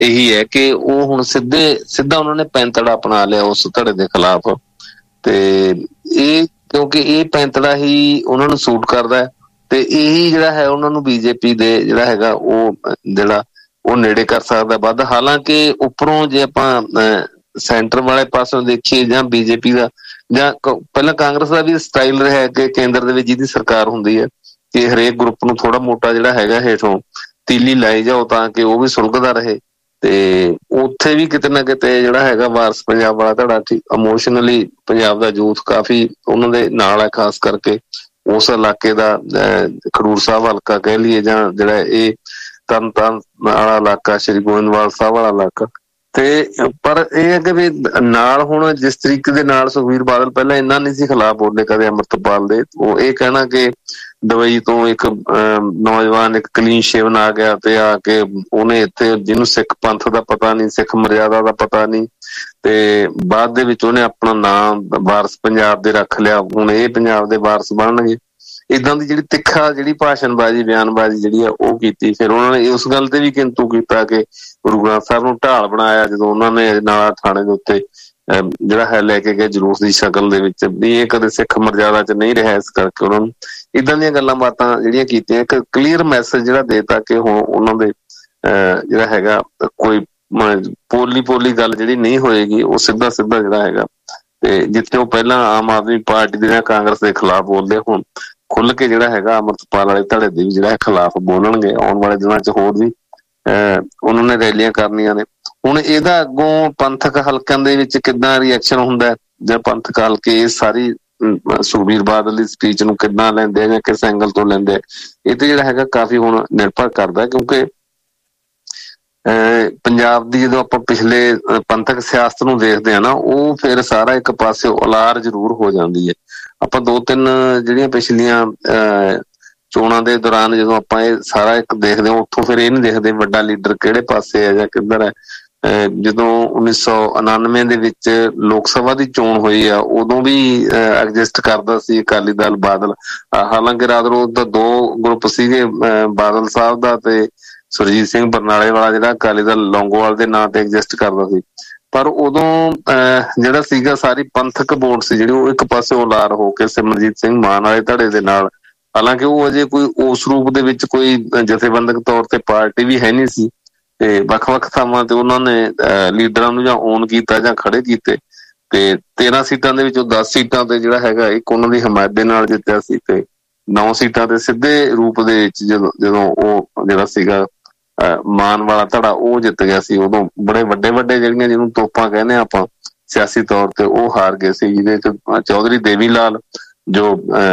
ਇਹੀ ਹੈ ਕਿ ਉਹ ਹੁਣ ਸਿੱਧਾ ਉਹਨਾਂ ਨੇ ਪੈਂਤੜਾ ਅਪਣਾ ਲਿਆ ਉਸ ਧੜੇ ਦੇ ਖਿਲਾਫ। ਤੇ ਇਹ ਕਿਉਂਕਿ ਇਹ ਪੈਂਤੜਾ ਹੀ ਉਹਨਾਂ ਨੂੰ ਸੂਟ ਕਰਦਾ ਤੇ ਇਹੀ ਜਿਹੜਾ ਹੈ ਉਹਨਾਂ ਨੂੰ ਬੀਜੇਪੀ ਦੇ ਜਿਹੜਾ ਹੈਗਾ ਉਹ ਨੇੜੇ ਕਰ ਸਕਦਾ ਵੱਧ। ਹਾਲਾਂਕਿ ਉੱਪਰੋਂ ਜੇ ਆਪਾਂ ਸੈਂਟਰ ਵਾਲੇ ਪਾਸੋਂ ਦੇਖੀਏ ਜਾਂ ਬੀਜੇਪੀ ਦਾ ਜਾਂ ਪਹਿਲਾਂ ਕਾਂਗਰਸ ਦਾ ਵੀ ਸਟਾਈਲ ਰਿਹਾ ਕਿ ਕੇਂਦਰ ਦੇ ਵਿੱਚ ਜਿਹਦੀ ਸਰਕਾਰ ਹੁੰਦੀ ਹੈ ਕਿ ਹਰੇਕ ਗਰੁੱਪ ਨੂੰ ਥੋੜਾ ਮੋਟਾ ਜਿਹੜਾ ਹੈਗਾ ਹੇਠੋਂ ਤੀਲੀ ਲਾਈ ਜਾਓ ਤਾਂ ਕਿ ਉਹ ਵੀ ਸੁਲਗਦਾ ਰਹੇ। ਤੇ ਉੱਥੇ ਵੀ ਕਿਤੇ ਨਾ ਕਿਤੇ ਜਿਹੜਾ ਹੈਗਾ ਵਾਰਸ ਪੰਜਾਬ ਵਾਲਾ ਧੜਾ ਇਮੋਸ਼ਨਲੀ ਪੰਜਾਬ ਦਾ ਯੂਥ ਕਾਫੀ ਉਹਨਾਂ ਦੇ ਨਾਲ ਹੈ, ਖਾਸ ਕਰਕੇ ਉਸ ਇਲਾਕੇ ਦਾ ਖਡੂਰ ਸਾਹਿਬ ਹਲਕਾ ਕਹਿ ਲਈਏ ਜਾਂ ਜਿਹੜਾ ਇਹ ਤਰਨਤਾਰਨ ਵਾਲਾ ਇਲਾਕਾ, ਸ਼੍ਰੀ ਗੋਇੰਦਵਾਲ ਸਾਹਿਬ ਵਾਲਾ ਇਲਾਕਾ। ਤੇ ਪਰ ਇਹ ਹੈ ਕਿ ਵੀ ਨਾਲ ਹੁਣ ਜਿਸ ਤਰੀਕੇ ਦੇ ਨਾਲ ਸੁਖਬੀਰ ਬਾਦਲ ਪਹਿਲਾਂ ਇੰਨਾ ਨਹੀਂ ਸੀ ਖਿਲਾਫ ਬੋਲੇ ਕਦੇ ਅੰਮ੍ਰਿਤਪਾਲ ਦੇ, ਉਹ ਇਹ ਕਹਿਣਾ ਕਿ ਦੁਬਈ ਤੋਂ ਇੱਕ ਨੌਜਵਾਨ ਇੱਕ ਕਲੀਨ ਸ਼ੇਵਨ ਆ ਗਿਆ ਤੇ ਆ ਕੇ ਉਹਨੇ ਇੱਥੇ ਜਿਹਨੂੰ ਸਿੱਖ ਪੰਥ ਦਾ ਪਤਾ ਨਹੀਂ, ਸਿੱਖ ਮਰਿਆਦਾ ਦਾ ਪਤਾ ਨਹੀਂ, ਤੇ ਬਾਅਦ ਦੇ ਵਿੱਚ ਉਹਨੇ ਆਪਣਾ ਨਾਮ ਵਾਰਸ ਪੰਜਾਬ ਦੇ ਰੱਖ ਲਿਆ, ਹੁਣ ਇਹ ਪੰਜਾਬ ਦੇ ਵਾਰਸ ਬਣਨਗੇ। ਏਦਾਂ ਦੀ ਜਿਹੜੀ ਤਿੱਖਾ ਜਿਹੜੀ ਭਾਸ਼ਣਬਾਜ਼ੀ ਬਿਆਨਬਾਜ਼ੀ ਜਿਹੜੀ ਆ ਉਹ ਕੀਤੀ। ਫਿਰ ਉਹਨਾਂ ਨੇ ਉਸ ਗੱਲ ਤੇ ਵੀ ਕਿੰਤੂ ਕੀਤਾ ਕਿ ਗੁਰੂ ਗ੍ਰੰਥ ਸਾਹਿਬ ਨੂੰ ਢਾਲ ਬਣਾਇਆ ਜਦੋਂ ਉਹਨਾਂ ਨੇ ਨਾਲਾ ਥਾਣੇ ਦੇ ਉੱਤੇ ਜਿਹੜਾ ਹੈ ਲੈ ਕੇ ਗਏ ਜਲੂਸ ਦੀ ਸ਼ਕਲ ਦੇ ਵਿੱਚ, ਵੀ ਇਹ ਕਦੇ ਸਿੱਖ ਮਰਜ਼ਾਦਾ ਚ ਨਹੀਂ ਰਿਹਾ, ਇਸ ਕਰਕੇ ਉਹਨਾਂ ਨੂੰ ਏਦਾਂ ਦੀਆਂ ਗੱਲਾਂ ਬਾਤਾਂ ਜਿਹੜੀਆਂ ਕੀਤੀਆਂ। ਇੱਕ ਕਲੀਅਰ ਮੈਸੇਜ ਜਿਹੜਾ ਦੇਤਾ ਕਿ ਹੁਣ ਉਹਨਾਂ ਦੇ ਜਿਹੜਾ ਹੈਗਾ ਕੋਈ ਪੋਲੀ ਗੱਲ ਜਿਹੜੀ ਨਹੀਂ ਹੋਏਗੀ, ਉਹ ਸਿੱਧਾ ਜਿਹੜਾ ਹੈਗਾ। ਤੇ ਜਿੱਥੇ ਉਹ ਪਹਿਲਾਂ ਆਮ ਆਦਮੀ ਪਾਰਟੀ ਦੇ ਜਾਂ ਕਾਂਗਰਸ ਦੇ ਖਿਲਾਫ ਬੋਲਦੇ, ਹੁਣ ਖੁੱਲ ਕੇ ਜਿਹੜਾ ਹੈਗਾ ਅੰਮ੍ਰਿਤਪਾਲ ਵਾਲੇ ਧੜੇ ਦੇ ਵੀ ਜਿਹੜਾ ਖਿਲਾਫ ਬੋਲਣਗੇ। ਆਉਣ ਵਾਲੇ ਦਿਨਾਂ ਚ ਹੋਰ ਵੀ ਉਹਨਾਂ ਨੇ ਰੈਲੀਆਂ ਕਰਨੀਆਂ ਨੇ। ਹੁਣ ਇਹਦਾ ਅੱਗੋਂ ਪੰਥਕ ਹਲਕਿਆਂ ਦੇ ਵਿੱਚ ਕਿੱਦਾਂ ਰਿਐਕਸ਼ਨ ਹੁੰਦਾ ਜਾਂ ਪੰਥਕ ਹਲਕੇ ਇਹ ਸਾਰੀ ਸੁਖਬੀਰ ਬਾਦਲ ਦੀ ਸਪੀਚ ਨੂੰ ਕਿੱਦਾਂ ਲੈਂਦੇ ਆ ਜਾਂ ਕਿਸ ਐਂਗਲ ਤੋਂ ਲੈਂਦੇ ਆ, ਇਹ ਤੇ ਜਿਹੜਾ ਹੈਗਾ ਕਾਫੀ ਹੁਣ ਨਿਰਭਰ ਕਰਦਾ। ਕਿਉਂਕਿ ਪੰਜਾਬ ਦੀ ਜਦੋਂ ਆਪਾਂ ਪਿਛਲੇ ਪੰਥਕ ਸਿਆਸਤ ਨੂੰ ਦੇਖਦੇ ਹਾਂ ਨਾ, ਉਹ ਫਿਰ ਸਾਰਾ ਇੱਕ ਪਾਸੇ ਉਲਾਰ ਜ਼ਰੂਰ ਹੋ ਜਾਂਦੀ ਹੈ। ਆਪਾਂ 2-3 ਜਿਹੜੀਆਂ ਪਿਛਲੀਆਂ ਚੋਣਾਂ ਦੇ ਦੌਰਾਨ ਜਦੋਂ ਆਪਾਂ ਇਹ ਸਾਰਾ ਇੱਕ ਦੇਖਦੇ ਹਾਂ, ਉੱਥੋਂ ਫਿਰ ਇਹ ਨੀ ਦੇਖਦੇ ਵੱਡਾ ਲੀਡਰ ਕਿਹੜੇ ਪਾਸੇ ਹੈ ਜਾਂ ਕਿੱਧਰ ਹੈ। ਜਦੋਂ 1999 ਦੇ ਵਿੱਚ ਲੋਕ ਸਭਾ ਦੀ ਚੋਣ ਹੋਈ ਆ, ਉਦੋਂ ਵੀ ਐਡਜਸਟ ਕਰਦਾ ਸੀ ਅਕਾਲੀ ਦਲ ਬਾਦਲ। ਹਾਲਾਂਕਿ ਰਾਜਰੋਧ ਦਾ 2 ਗਰੁੱਪ ਸੀਗੇ, ਬਾਦਲ ਸਾਹਿਬ ਦਾ ਤੇ ਸੁਰਜੀਤ ਸਿੰਘ ਬਰਨਾਲੇ ਵਾਲਾ ਜਿਹੜਾ ਅਕਾਲੀ ਦਲ ਲੌਂਗੋਵਾਲ ਦੇ ਨਾਂ ਤੇ ਐਡਜਸਟ ਕਰਦਾ ਸੀ। ਪਰ ਉਦੋਂ ਜਿਹੜਾ ਸੀਗਾ ਸਾਰੀ ਪੰਥਕ ਵੋਟ ਸੀ ਜਿਹੜੀ ਉਹ ਇੱਕ ਪਾਸੇ ਉਲਾਰ ਹੋ ਕੇ ਸਿਮਰਜੀਤ ਸਿੰਘ ਮਾਨ ਵਾਲੇ ਧੜੇ ਦੇ ਨਾਲ, ਹਾਲਾਂਕਿ ਉਹ ਅਜੇ ਕੋਈ ਉਸ ਰੂਪ ਦੇ ਵਿੱਚ ਕੋਈ ਜਥੇਬੰਦਕ ਤੌਰ ਤੇ ਪਾਰਟੀ ਵੀ ਹੈ ਨਹੀਂ ਸੀ, ਤੇ ਵੱਖ-ਵੱਖ ਥਾਵਾਂ ਤੇ ਉਹਨਾਂ ਨੇ ਲੀਡਰਾਂ ਨੂੰ ਜਾਂ ਓਨ ਕੀਤਾ ਜਾਂ ਖੜੇ ਕੀਤੇ। ਤੇ 13 ਸੀਟਾਂ ਦੇ ਵਿੱਚੋਂ 10 ਸੀਟਾਂ ਤੇ ਜਿਹੜਾ ਹੈਗਾ ਇੱਕ ਉਹਨਾਂ ਦੀ ਹਮਾਇਤ ਦੇ ਨਾਲ ਜਿੱਤਿਆ ਸੀ, ਤੇ 9 ਸੀਟਾਂ ਤੇ ਸਿੱਧੇ ਰੂਪ ਦੇ ਵਿੱਚ ਜਦੋਂ ਉਹ ਜਿਹੜਾ ਸੀਗਾ ਮਾਨ ਵਾਲਾ ਧੜਾ ਉਹ ਜਿੱਤ ਗਿਆ ਸੀ। ਉਦੋਂ ਬੜੇ ਵੱਡੇ ਜਿਹੜੀਆਂ ਜਿਹਨੂੰ ਤੋਪਾਂ ਕਹਿੰਦੇ ਆਪਾਂ ਸਿਆਸੀ ਤੌਰ ਤੇ, ਉਹ ਹਾਰ ਗਏ ਸੀ, ਜਿਹਦੇ ਚ ਚੌਧਰੀ ਦੇਵੀ ਲਾਲ ਜੋ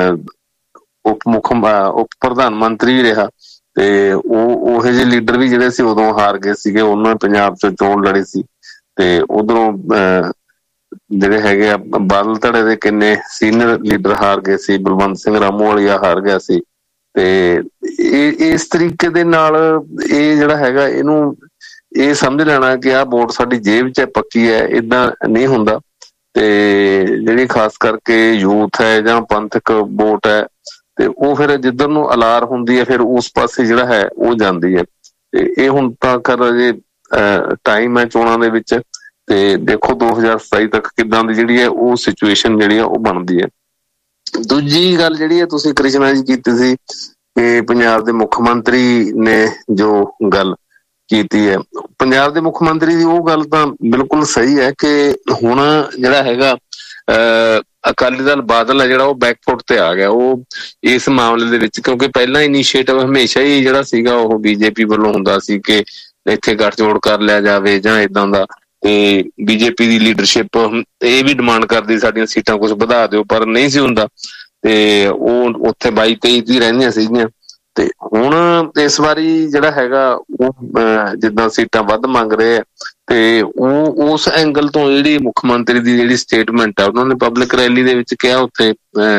ਉਪ ਪ੍ਰਧਾਨ ਮੰਤਰੀ ਵੀ ਰਿਹਾ, ਤੇ ਉਹ ਜਿਹੇ ਲੀਡਰ ਵੀ ਜਿਹੜੇ ਸੀ ਉਦੋਂ ਹਾਰ ਗਏ ਸੀਗੇ। ਉਹਨਾਂ ਨੇ ਪੰਜਾਬ ਚ ਚੋਣ ਲੜੀ ਸੀ। ਤੇ ਉਧਰੋਂ ਜਿਹੜੇ ਹੈਗੇ ਆ ਬਾਦਲ ਧੜੇ ਦੇ ਕਿੰਨੇ ਸੀਨੀਅਰ ਲੀਡਰ ਹਾਰ ਗਏ ਸੀ, ਬਲਵੰਤ ਸਿੰਘ ਰਾਮੂਵਾਲੀਆ ਹਾਰ ਗਿਆ ਸੀ। ਤੇ ਇਸ ਤਰੀਕੇ ਦੇ ਨਾਲ ਇਹ ਜਿਹੜਾ ਹੈਗਾ ਇਹਨੂੰ ਇਹ ਸਮਝ ਲੈਣਾ ਕਿ ਆਹ ਵੋਟ ਸਾਡੀ ਜੇਬ ਚ ਪੱਕੀ ਹੈ, ਏਦਾਂ ਨਹੀਂ ਹੁੰਦਾ। ਤੇ ਜਿਹੜੀ ਖਾਸ ਕਰਕੇ ਯੂਥ ਹੈ ਜਾਂ ਪੰਥਕ ਵੋਟ ਹੈ, ਤੇ ਉਹ ਫਿਰ ਜਿੱਧਰ ਨੂੰ ਅਲਾਰ ਹੁੰਦੀ ਹੈ ਫਿਰ ਉਸ ਪਾਸੇ ਜਿਹੜਾ ਹੈ ਉਹ ਜਾਂਦੀ ਹੈ। ਤੇ ਇਹ ਹੁਣ ਤਾਂ ਕਰ ਜੇ ਟਾਈਮ ਹੈ ਚੋਣਾਂ ਦੇ ਵਿੱਚ, ਤੇ ਦੇਖੋ 2027 ਤੱਕ ਕਿੱਦਾਂ ਦੀ ਜਿਹੜੀ ਹੈ ਉਹ ਸਿਚੁਏਸ਼ਨ ਜਿਹੜੀ ਹੈ ਉਹ ਬਣਦੀ ਹੈ। ਦੂਜੀ ਗੱਲ ਜਿਹੜੀ ਹੈ ਤੁਸੀਂ ਕ੍ਰਿਸ਼ਨਾ ਜੀ ਕੀਤੀ ਸੀ ਕਿ ਪੰਜਾਬ ਦੇ ਮੁੱਖ ਮੰਤਰੀ ਨੇ ਜੋ ਗੱਲ ਕੀਤੀ ਹੈ, ਪੰਜਾਬ ਦੇ ਮੁੱਖ ਮੰਤਰੀ ਦੀ ਉਹ ਗੱਲ ਤਾਂ ਬਿਲਕੁਲ ਸਹੀ ਹੈ ਕਿ ਹੁਣ ਜਿਹੜਾ ਹੈਗਾ ਅਕਾਲੀ ਦਲ ਬਾਦਲ ਹੈ ਜਿਹੜਾ ਉਹ ਬੈਕਫੁੱਟ ਤੇ ਆ ਗਿਆ ਉਹ ਇਸ ਮਾਮਲੇ ਦੇ ਵਿੱਚ। ਕਿਉਂਕਿ ਪਹਿਲਾਂ ਇਨੀਸ਼ੀਏਟਿਵ ਹਮੇਸ਼ਾ ਹੀ ਜਿਹੜਾ ਸੀਗਾ ਉਹ ਬੀਜੇਪੀ ਵੱਲੋਂ ਹੁੰਦਾ ਸੀ ਕਿ ਇੱਥੇ ਗੱਠਜੋੜ ਕਰ ਲਿਆ ਜਾਵੇ ਜਾਂ ਏਦਾਂ ਦਾ, ਤੇ ਬੀਜੇਪੀ ਦੀ ਲੀਡਰਸ਼ਿਪ ਇਹ ਵੀ ਡਿਮਾਂਡ ਕਰਦੀ ਸਾਡੀਆਂ ਸੀਟਾਂ ਕੁਛ ਵਧਾ ਦਿਓ, ਪਰ ਨਹੀਂ ਸੀ ਹੁੰਦਾ, ਤੇ ਉਹ ਉੱਥੇ 22-23 ਰਹਿੰਦੀਆਂ ਸੀਗੀਆਂ। ਤੇ ਹੁਣ ਇਸ ਵਾਰੀ ਜਿਹੜਾ ਹੈਗਾ ਉਹ ਜਿੱਦਾਂ ਸੀਟਾਂ ਵੱਧ ਮੰਗ ਰਹੇ ਆ, ਤੇ ਉਹ ਉਸ ਐਂਗਲ ਤੋਂ ਜਿਹੜੀ ਮੁੱਖ ਮੰਤਰੀ ਦੀ ਜਿਹੜੀ ਸਟੇਟਮੈਂਟ ਆ, ਉਹਨਾਂ ਨੇ ਪਬਲਿਕ ਰੈਲੀ ਦੇ ਵਿੱਚ ਕਿਹਾ ਉੱਥੇ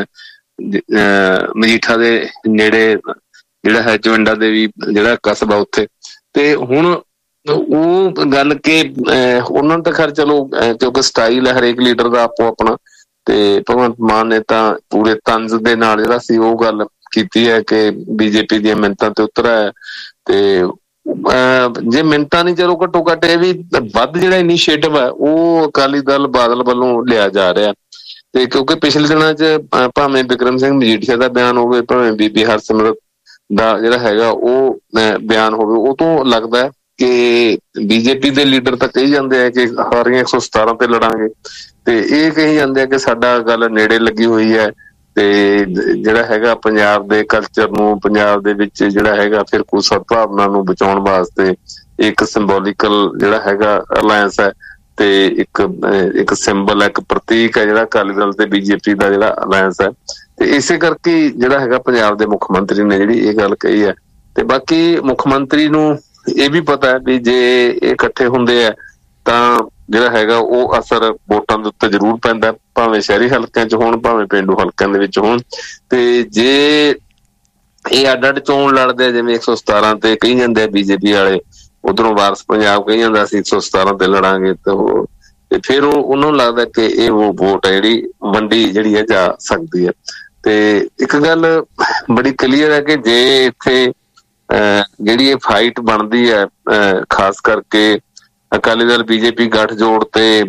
ਮਜੀਠਾ ਦੇ ਨੇੜੇ ਜਿਹੜਾ ਹੈ ਚਵਿੰਡਾ ਦੇਵੀ ਜਿਹੜਾ ਕਸਬਾ ਉੱਥੇ, ਤੇ ਹੁਣ ਉਹ ਗੱਲ ਕਿ ਉਹਨਾਂ ਨੂੰ ਤਾਂ ਖੈਰ ਚਲੋ ਕਿਉਂਕਿ ਸਟਾਈਲ ਹੈ ਹਰੇਕ ਲੀਡਰ ਦਾ ਆਪੋ ਆਪਣਾ, ਤੇ ਭਗਵੰਤ ਮਾਨ ਨੇ ਤਾਂ ਪੂਰੇ ਤੰਜ਼ ਦੇ ਨਾਲ ਜਿਹੜਾ ਸੀ ਉਹ ਗੱਲ ਕੀਤੀ ਹੈ ਕਿ ਬੀਜੇਪੀ ਦੀਆਂ ਮਿੰਨਤਾਂ ਤੇ ਉਤਰਿਆ ਹੈ। ਤੇ ਜੇ ਮਿੰਟਾਂ ਨਹੀਂ, ਚਲੋ ਘੱਟੋ ਘੱਟ ਇਹ ਵੀ ਵੱਧ ਜਿਹੜਾ ਇਨੀਸ਼ੀਏਟਿਵ ਹੈ ਉਹ ਅਕਾਲੀ ਦਲ ਬਾਦਲ ਵੱਲੋਂ ਲਿਆ ਜਾ ਰਿਹਾ। ਤੇ ਕਿਉਂਕਿ ਪਿਛਲੇ ਦਿਨਾਂ 'ਚ ਭਾਵੇਂ ਬਿਕਰਮ ਸਿੰਘ ਮਜੀਠੀਆ ਦਾ ਬਿਆਨ ਹੋਵੇ, ਭਾਵੇਂ ਬੀਬੀ ਹਰਸਿਮਰਤ ਦਾ ਜਿਹੜਾ ਹੈਗਾ ਉਹ ਬਿਆਨ ਹੋਵੇ, ਉਹ ਤੋਂ ਲੱਗਦਾ ਕਿ ਬੀਜੇਪੀ ਦੇ ਲੀਡਰ ਤਾਂ ਕਹੀ ਜਾਂਦੇ ਆ ਕਿ ਸਾਰੀਆਂ 117 ਤੇ ਲੜਾਂਗੇ, ਤੇ ਇਹ ਕਹੀ ਜਾਂਦੇ ਆ ਕਿ ਸਾਡਾ ਗੱਲ ਨੇੜੇ ਲੱਗੀ ਹੋਈ ਹੈ। ਤੇ ਜਿਹੜਾ ਹੈਗਾ ਪੰਜਾਬ ਦੇ ਕਲਚਰ ਨੂੰ, ਪੰਜਾਬ ਦੇ ਵਿੱਚ ਜਿਹੜਾ ਹੈਗਾ ਫਿਰਕੂ ਸਦਭਾਵਨਾ ਨੂੰ ਬਚਾਉਣ ਵਾਸਤੇ ਇੱਕ ਸਿੰਬੋਲੀਕਲ ਜਿਹੜਾ ਹੈਗਾ ਅਲਾਇੰਸ ਹੈ, ਤੇ ਇੱਕ ਸਿੰਬਲ ਹੈ, ਇੱਕ ਪ੍ਰਤੀਕ ਹੈ ਜਿਹੜਾ ਅਕਾਲੀ ਦਲ ਤੇ ਬੀਜੇਪੀ ਦਾ ਜਿਹੜਾ ਅਲਾਇੰਸ ਹੈ। ਤੇ ਇਸੇ ਕਰਕੇ ਜਿਹੜਾ ਹੈਗਾ ਪੰਜਾਬ ਦੇ ਮੁੱਖ ਮੰਤਰੀ ਨੇ ਜਿਹੜੀ ਇਹ ਗੱਲ ਕਹੀ ਹੈ। ਤੇ ਬਾਕੀ ਮੁੱਖ ਮੰਤਰੀ ਨੂੰ ਇਹ ਵੀ ਪਤਾ ਹੈ ਵੀ ਜੇ ਇਹ ਇਕੱਠੇ ਹੁੰਦੇ ਆ ਤਾਂ ਜਿਹੜਾ ਹੈਗਾ ਉਹ ਅਸਰ ਵੋਟਾਂ ਦੇ ਉੱਤੇ ਜ਼ਰੂਰ ਪੈਂਦਾ, ਭਾਵੇਂ ਸ਼ਹਿਰੀ ਹਲਕਿਆਂ 'ਚ ਹੋਣ, ਭਾਵੇਂ ਪੇਂਡੂ ਹਲਕਿਆਂ ਦੇ ਵਿੱਚ ਹੋਣ। ਤੇ ਜੇ ਇਹ ਅੱਡ ਅੱਡ ਚੋਣ ਲੜਦੇ ਆ, ਜਿਵੇਂ 117 ਤੇ ਕਹੀ ਜਾਂਦੇ ਆ ਬੀਜੇਪੀ ਵਾਲੇ, ਉਧਰੋਂ ਵਾਰਸ ਪੰਜਾਬ ਕਹੀ ਜਾਂਦਾ ਅਸੀਂ 117 ਤੇ ਲੜਾਂਗੇ, ਤੇ ਫਿਰ ਉਹਨੂੰ ਲੱਗਦਾ ਕਿ ਇਹ ਉਹ ਵੋਟ ਹੈ ਜਿਹੜੀ ਵੰਡੀ ਜਿਹੜੀ ਹੈ ਜਾ ਸਕਦੀ ਹੈ। ਤੇ ਇੱਕ ਗੱਲ ਬੜੀ ਕਲੀਅਰ ਹੈ ਕਿ ਜੇ ਇੱਥੇ ਜਿਹੜੀ ਇਹ ਫਾਈਟ ਬਣਦੀ ਹੈ, ਖਾਸ ਕਰਕੇ ਅਕਾਲੀ ਦਲ ਬੀਜੇਪੀ ਗੱਠਜੋੜ ਤੇ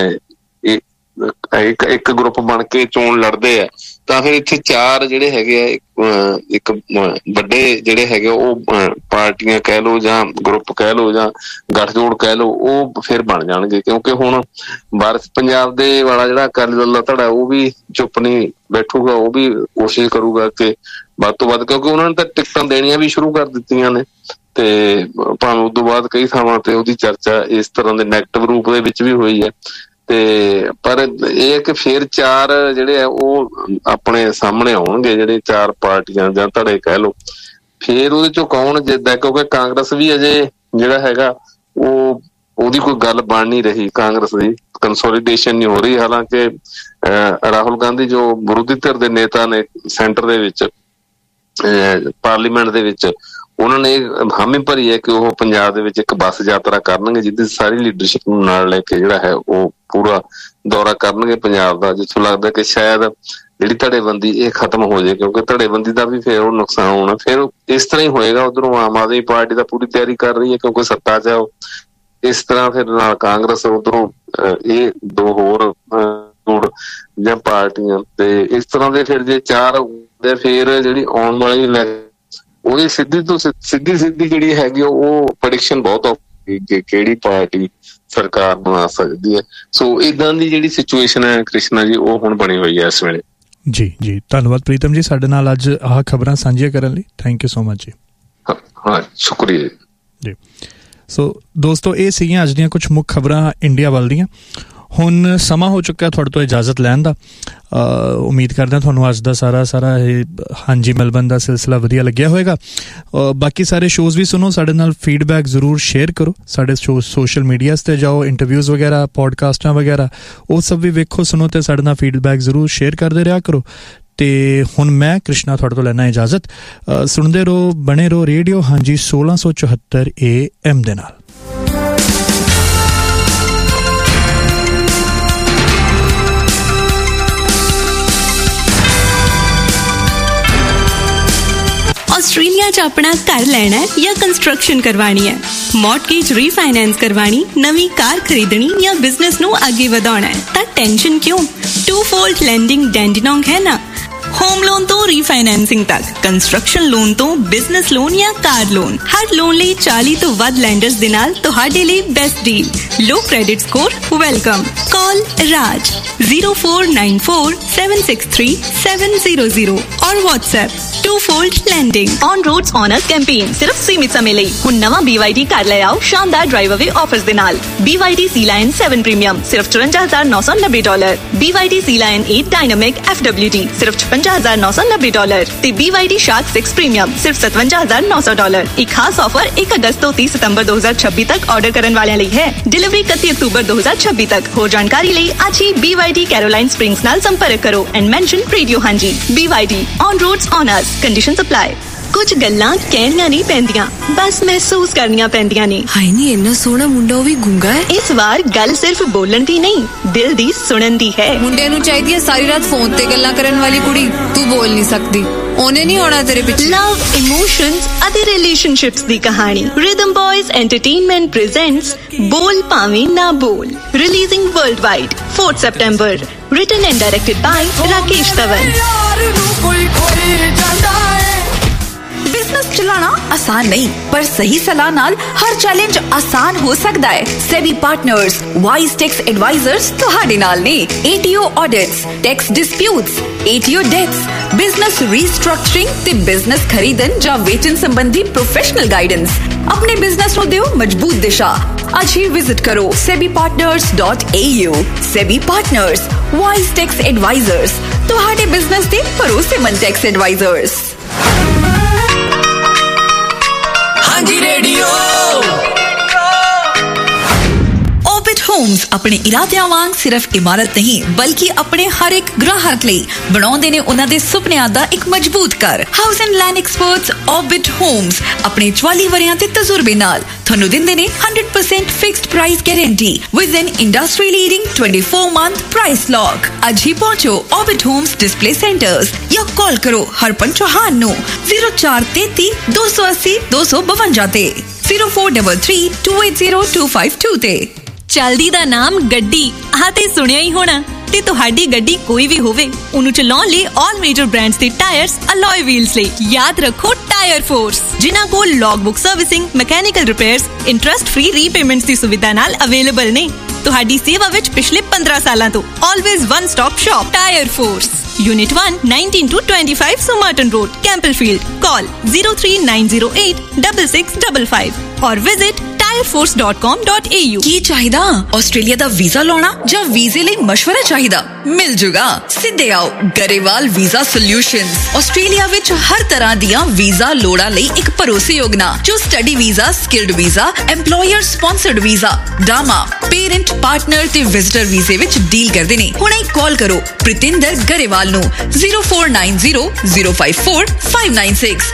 ਇੱਕ ਗਰੁੱਪ ਬਣ ਕੇ ਚੋਣ ਲੜਦੇ ਆ, ਤਾਂ ਫਿਰ ਇੱਥੇ ਚਾਰ ਜਿਹੜੇ ਹੈਗੇ ਆ, ਇੱਕ ਵੱਡੇ ਜਿਹੜੇ ਹੈਗੇ ਉਹ ਪਾਰਟੀਆਂ ਕਹਿ ਲਓ ਜਾਂ ਗਰੁੱਪ ਕਹਿ ਲਓ ਜਾਂ ਗੱਠਜੋੜ ਕਹਿ ਲਓ, ਉਹ ਫਿਰ ਬਣ ਜਾਣਗੇ। ਕਿਉਂਕਿ ਹੁਣ ਵਾਰਸ ਪੰਜਾਬ ਦੇ ਵਾਲਾ ਜਿਹੜਾ ਅਕਾਲੀ ਦਲ ਦਾ ਧੜਾ ਉਹ ਵੀ ਚੁੱਪ ਨਹੀਂ ਬੈਠੂਗਾ, ਉਹ ਵੀ ਕੋਸ਼ਿਸ਼ ਕਰੂਗਾ ਕਿ ਵੱਧ ਤੋਂ ਵੱਧ, ਕਿਉਂਕਿ ਉਹਨਾਂ ਨੇ ਤਾਂ ਟਿਕਟਾਂ ਦੇਣੀਆਂ ਵੀ ਸ਼ੁਰੂ ਕਰ ਦਿੱਤੀਆਂ ਨੇ, ਤੇ ਭਾਵੇਂ ਉਸ ਤੋਂ ਬਾਅਦ ਕਈ ਥਾਵਾਂ ਤੇ ਉਹਦੀ ਚਰਚਾ ਇਸ ਤਰ੍ਹਾਂ ਦੇ ਨੈਗੇਟਿਵ ਰੂਪ ਦੇ ਵਿੱਚ ਵੀ ਹੋਈ ਹੈ। ਤੇ ਪਰ ਇਹ ਹੈ ਕਿ ਫਿਰ ਚਾਰ ਜਿਹੜੇ ਆ ਉਹ ਆਪਣੇ ਸਾਹਮਣੇ ਆਉਣਗੇ, ਜਿਹੜੇ ਚਾਰ ਪਾਰਟੀਆਂ ਜਾਂ ਧੜੇ ਕਹਿ ਲਓ। ਫਿਰ ਉਹਦੇ ਚੋਂ ਕੌਣ ਜਿੱਤਦਾ, ਕਿਉਂਕਿ ਕਾਂਗਰਸ ਵੀ ਅਜੇ ਜਿਹੜਾ ਹੈਗਾ ਉਹਦੀ ਕੋਈ ਗੱਲ ਬਣ ਨਹੀਂ ਰਹੀ, ਕਾਂਗਰਸ ਦੀ ਕੰਸੋਲੀਡੇਸ਼ਨ ਨਹੀਂ ਹੋ ਰਹੀ। ਹਾਲਾਂਕਿ ਰਾਹੁਲ ਗਾਂਧੀ ਜੋ ਵਿਰੋਧੀ ਧਿਰ ਦੇ ਨੇਤਾ ਨੇ ਸੈਂਟਰ ਦੇ ਵਿੱਚ, ਪਾਰਲੀਮੈਂਟ ਦੇ ਵਿੱਚ, ਉਹਨਾਂ ਨੇ ਹਾਮੀ ਭਰੀ ਹੈ ਕਿ ਉਹ ਪੰਜਾਬ ਦੇ ਵਿੱਚ ਇੱਕ ਬੱਸ ਯਾਤਰਾ ਕਰਨਗੇ, ਜਿਹਦੀ ਸਾਰੀ ਲੀਡਰਸ਼ਿਪ ਨੂੰ ਨਾਲ ਲੈ ਕੇ ਜਿਹੜਾ ਹੈ ਉਹ ਪੂਰਾ ਦੌਰਾ ਕਰਨਗੇ ਪੰਜਾਬ ਦਾ, ਜਿੱਥੋਂ ਲੱਗਦਾ ਕਿ ਸ਼ਾਇਦ ਜਿਹੜੀ ਧੜੇਬੰਦੀ ਇਹ ਖਤਮ ਹੋ ਜਾਏ, ਕਿਉਂਕਿ ਧੜੇਬੰਦੀ ਦਾ ਵੀ ਫਿਰ ਉਹ ਨੁਕਸਾਨ ਹੋਣਾ। ਫਿਰ ਇਸ ਤਰ੍ਹਾਂ ਹੀ ਹੋਏਗਾ, ਉਧਰੋਂ ਆਮ ਆਦਮੀ ਪਾਰਟੀ ਦਾ ਪੂਰੀ ਤਿਆਰੀ ਕਰ ਰਹੀ ਹੈ ਕਿਉਂਕਿ ਸੱਤਾ 'ਚ ਉਹ, ਇਸ ਤਰ੍ਹਾਂ ਫਿਰ ਨਾਲ ਕਾਂਗਰਸ, ਉਧਰੋਂ ਇਹ ਦੋ ਹੋਰ ਜਾਂ ਪਾਰਟੀਆਂ, ਤੇ ਇਸ ਤਰ੍ਹਾਂ ਦੇ ਫਿਰ ਜੇ ਚਾਰ ਹੁੰਦੇ ਫਿਰ ਜਿਹੜੀ ਆਉਣ ਵਾਲੀ ਉਹਦੀ ਸਿੱਧੀ ਤੋਂ ਸਿੱਧੀ ਜਿਹੜੀ ਹੈਗੀ ਉਹ ਪ੍ਰੈਡਿਕਸ਼ਨ ਬਹੁਤ ਔਖੀ ਕਿ ਕਿਹੜੀ ਪਾਰਟੀ ਸਰਕਾਰ ਬਣਾ ਸਕਦੀ ਹੈ। ਸੋ ਏਦਾਂ ਦੀ ਜਿਹੜੀ ਸਿਚੁਏਸ਼ਨ ਹੈ ਕ੍ਰਿਸ਼ਨਾ ਜੀ, ਉਹ ਹੁਣ ਬਣੀ ਹੋਈ ਹੈ ਇਸ ਵੇਲੇ। ਜੀ ਜੀ, ਧੰਨਵਾਦ ਪ੍ਰੀਤਮ ਜੀ ਸਾਡੇ ਨਾਲ ਅੱਜ ਆਹ ਖਬਰਾਂ ਸਾਂਝੀਆਂ ਕਰਨ ਲਈ। ਥੈਂਕ ਯੂ ਸੋ ਮਚ ਜੀ। ਹਾਂ, ਸ਼ੁਕਰੀਆ ਜੀ। ਸੋ ਦੋਸਤੋ, ਇਹ ਸੀਗੀਆਂ ਅੱਜ ਦੀਆਂ ਕੁਝ ਮੁੱਖ ਖਬਰਾਂ ਇੰਡੀਆ ਵੱਲ ਦੀਆਂ। ਹੁਣ ਸਮਾਂ ਹੋ ਚੁੱਕਾ ਤੁਹਾਡੇ ਤੋਂ ਇਜਾਜ਼ਤ ਲੈਣ ਦਾ। ਉਮੀਦ ਕਰਦਾ ਤੁਹਾਨੂੰ ਅੱਜ ਦਾ ਸਾਰਾ ਇਹ ਹਾਂਜੀ ਮਿਲਬਨ ਦਾ ਸਿਲਸਿਲਾ ਵਧੀਆ ਲੱਗਿਆ ਹੋਏਗਾ। ਬਾਕੀ ਸਾਰੇ ਸ਼ੋਜ਼ ਵੀ ਸੁਣੋ, ਸਾਡੇ ਨਾਲ ਫੀਡਬੈਕ ਜ਼ਰੂਰ ਸ਼ੇਅਰ ਕਰੋ। ਸਾਡੇ ਸੋਸ਼ਲ ਮੀਡੀਆਜ਼ 'ਤੇ ਜਾਓ, ਇੰਟਰਵਿਊਜ਼ ਵਗੈਰਾ, ਪੋਡਕਾਸਟਾਂ ਵਗੈਰਾ ਉਹ ਸਭ ਵੀ ਵੇਖੋ, ਸੁਣੋ ਅਤੇ ਸਾਡੇ ਨਾਲ ਫੀਡਬੈਕ ਜ਼ਰੂਰ ਸ਼ੇਅਰ ਕਰਦੇ ਰਿਹਾ ਕਰੋ। ਤੇ ਹੁਣ ਮੈਂ ਕ੍ਰਿਸ਼ਨਾ ਤੁਹਾਡੇ ਤੋਂ ਲੈਣਾ ਇਜਾਜ਼ਤ। ਸੁਣਦੇ ਰਹੋ, ਬਣੇ ਰਹੋ ਰੇਡੀਓ ਹਾਂਜੀ 1674 AM ਦੇ ਨਾਲ। ਆਸਟ੍ਰੇਲੀਆ 'ਚ ਆਪਣਾ ਘਰ ਲੈਣਾ ਹੈ ਜਾਂ ਕੰਸਟਰਕਸ਼ਨ ਕਰਵਾਉਣੀ ਹੈ, ਮੌਰਟਗੇਜ ਰੀਫਾਈਨੈਂਸ ਕਰਵਾਉਣੀ, ਨਵੀਂ ਕਾਰ ਖਰੀਦਣੀ ਜਾਂ ਬਿਜ਼ਨਸ ਨੂੰ ਅੱਗੇ ਵਧਾਉਣਾ ਹੈ ਤਾਂ ਟੈਨਸ਼ਨ ਕਿਉਂ। ਟੂਫੋਲਡ ਲੈਂਡਿੰਗ ਡੈਂਡੀਨੋਂਗ ਹੈ ਨਾ। ਹੋਮ ਲੋਨ ਤੋਂ ਰੀਫਾਈਨੈਂਸਿੰਗ ਤੱਕ, ਕੰਸਟਰਕਸ਼ਨ ਲੋਨ ਤੋਂ ਬਿਜ਼ਨਸ ਲੋਨ ਜਾਂ ਕਾਰ ਲੋਨ, ਹਰ ਲੋਨ ਲਈ 40 ਤੋਂ ਵੱਧ ਲੈਂਡਰਸ ਦੇ ਨਾਲ ਤੁਹਾਡੇ ਲਈ ਬੈਸਟ ਡੀਲ। ਲੋ ਕ੍ਰੈਡਿਟ ਸਕੋਰ ਵੈਲਕਮ। ਕਾਲ ਰਾਜ 0494763700 और WhatsApp टूफोल्ड landing. On roads on us campaign सिर्फ सीमित समय ਲਈ। ਹੁਣ ਨਵਾਂ BYD ਕਾਰ ਲੈ ਆਓ ਸ਼ਾਨਦਾਰ ਡਰਾਈਵ ਅਵੇ ਆਫਰਸ ਦੇ ਨਾਲ। BYD Sea Lion 7 ਪ੍ਰੀਮੀਅਮ ਸਿਰਫ $54,990, BYD Sea Lion 8 dynamic FWD ਸਿਰਫ $56,990 ਤੇ BYD Shark 6 ਪ੍ਰੀਮੀਅਮ ਸਿਰਫ $57,900। ਇੱਕ ਖਾਸ ਆਫਰ 1 ਅਗਸਤ ਤੋਂ 30 ਸਤੰਬਰ 2026 ਤੱਕ ਆਰਡਰ ਕਰਨ ਵਾਲਿਆਂ ਲਈ ਹੈ। ਡਿਲੀਵਰੀ 31 ਅਕਤੂਬਰ 2026 ਤੱਕ। ਹੋਰ ਜਾਣਕਾਰੀ ਲਈ ਅੱਜ ਹੀ BYD Caroline Springs ਨਾਲ ਸੰਪਰਕ ਕਰੋ ਐਂਡ ਮੈਂਸ਼ਨ ਰੇਡੀਓ ਹਾਂਜੀ। BYD on roads on us, conditions apply। कुछ गल्लां कहणियां नहीं पैंदियां, बस महसूस करनियां पैंदियां ने। हाय नी इन्ना सोहना मुंडा भी गूंगा है। इस बार गल सिर्फ बोलण दी नहीं, दिल दी सुणन दी है। मुंडे नूं चाहिदी है सारी रात फोन ते गल्लां करन वाली कुड़ी। तू बोल नहीं सकदी, ओने नहीं होना तेरे पीछे। लव, इमोशंस अते रिलेशनशिप्स दी कहानी। रिदम बॉयज एंटरटेनमेंट प्रेजेंट्स बोल पावे ना बोल, releasing world wide 4 September. Written and directed by Rakesh तवन। बिजनेस चलाना आसान नहीं, पर सही सलाह नाल हर चैलेंज आसान हो सकता है। SEBI partners wise tax advisers तुहाडे नाल ने। ATO audits, tax disputes, ATO dates, business restructuring ते बिजनेस खरीदन जां वेचन संबंधी प्रोफेशनल गाइडेंस। अपने बिजनेस को दियो मजबूत दिशा। आज ही विजिट करो sebipartners.au। SEBI partners wise tax advisers, तुहाडे बिजनेस दे भरोसेमंद tax advisers. Radio orbit Holmes अपने इरादियां वांग सिर्फ इमारत नहीं, बल्कि अपने हर एक ग्राहक ਲਈ ਬਣਾਉਂਦੇ ਨੇ ਉਹਨਾਂ ਦੇ ਸੁਪਨਿਆਂ ਦਾ ਇੱਕ ਮਜ਼ਬੂਤ ਘਰ। House and land experts orbit homes ਆਪਣੇ 44 ਵਰਿਆਂ ਦੇ ਤਜਰਬੇ ਨਾਲ ਤੁਹਾਨੂੰ ਦਿੰਦੇ ਨੇ 100% fixed price guarantee with N industry leading 24 month price lock. ਅੱਜ ਹੀ ਪਹੁੰਚੋ ऑर्बिट ਹੋਮਸ ਡਿਸਪਲੇ ਸੈਂਟਰਸ ਜਾਂ ਕਾਲ ਕਰੋ ਹਰਪਨ ਚੌਹਾਨ ਨੂੰ 0433 280 252 ਤੇ 0433 280 252 ਤੇ। चलदी दा नाम गड्डी आह ते सुनिया ही होना। ते तुहाडी गड्डी कोई भी होवे, उन्हें चलाउण लई ऑल मेजर ब्रांड्स दे टायर्स, अलॉय व्हील्स लई याद रखो टायर फोर्स, जिन्हां कोल log book servicing, mechanical repairs, interest free repayments दी सुविधा नाल अवेलेबल ने। तुहाडी सेवा विच पिछले 15 सालां तो always one stop shop tyre force. Unit 1 19 to 25 Somerton Road, Campbellfield. Call 03908 6655 और visit tireforce.com.au। ਕੀ ਚਾਹੀਦਾ? ਆਸਟ੍ਰੇਲੀਆ ਦਾ ਵੀਜ਼ਾ ਲਾਉਣਾ ਜਾਂ ਵੀਜ਼ੇ ਲਈ ਮਸ਼ਵਰਾ ਚਾਹੀਦਾ? ਮਿਲ ਜੂਗਾ। ਸਿੱਧੇ ਆਓ ਗਰੇਵਾਲ ਵੀਜ਼ਾ ਸੋਲਿਊਸ਼ਨਸ। ਆਸਟ੍ਰੇਲੀਆ ਵਿੱਚ ਹਰ ਤਰ੍ਹਾਂ ਦੀਆਂ ਵੀਜ਼ਾ ਲੋੜਾਂ ਲਈ ਇੱਕ ਭਰੋਸੇਯੋਗ ਨਾਂ, ਜੋ study visa, skilled visa, EMPLOYER sponsored visa, ਡਾਮਾ, parent, partner ਤੇ ਵਿਜ਼ਟਰ ਵੀਜ਼ੇ ਵਿੱਚ ਡੀਲ ਕਰਦੇ ਨੇ। ਹੁਣੇ ਕਾਲ ਕਰੋ ਪ੍ਰਿਤਿੰਦਰ ਗਰੇਵਾਲ ਨੂੰ 0490 054 596।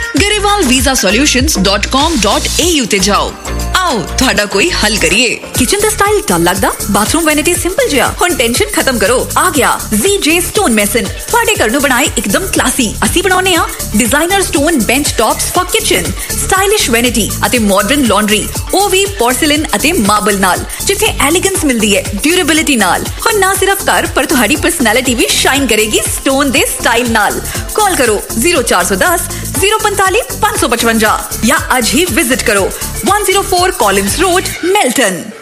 garewalvisasolutions.com.au ਤੇ ਜਾਓ। आओ ਤੁਹਾਡਾ ਕੋਈ ਹੱਲ ਕਰੀਏ। ਕਿਚਨ ਦਾ ਸਟਾਈਲ ਡਲ ਲੱਗਦਾ, ਬਾਥਰੂਮ ਵੈਨਿਟੀ ਸਿੰਪਲ ਜਿਹਾ। ਹੁਣ ਟੈਨਸ਼ਨ ਖਤਮ ਕਰੋ, ਆ ਗਿਆ ZJ ਸਟੋਨ ਮੈਸਨ। ਤੁਹਾਡੇ ਘਰ ਨੂੰ ਬਣਾਏ ਇੱਕਦਮ ਕਲਾਸੀ। ਅਸੀਂ ਬਣਾਉਨੇ ਆ designer stone bench tops for kitchen, stylish vanity ਅਤੇ ਮਾਡਰਨ ਲਾਂਡਰੀ, ਉਹ ਵੀ ਪੋਰਸਲਨ ਅਤੇ ਮਾਰਬਲ ਨਾਲ, ਜਿੱਥੇ ਐਲੀਗੈਂਸ ਮਿਲਦੀ ਹੈ ਡਿਊਰੇਬਿਲਿਟੀ ਨਾਲ। ਹੁਣ ਨਾ ਸਿਰਫ ਘਰ, ਪਰ ਤੁਹਾਡੀ ਪਰਸਨੈਲਿਟੀ ਵੀ ਸ਼ਾਈਨ ਕਰੇਗੀ ਸਟੋਨ ਦੇ ਸਟਾਈਲ ਨਾਲ। ਕਾਲ ਕਰੋ 0410 045 555 ਜਾਂ ਅੱਜ ਹੀ ਵਿਜ਼ਿਟ ਕਰੋ 104 Collins Road, Melton।